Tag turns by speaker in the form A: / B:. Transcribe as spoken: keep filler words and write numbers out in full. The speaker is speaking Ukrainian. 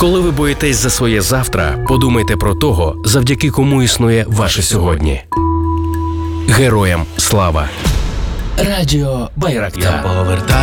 A: Коли ви боїтесь за своє завтра, подумайте про того, завдяки кому існує ваше сьогодні. Героям слава! Радіо Байрактар.
B: Я повертаю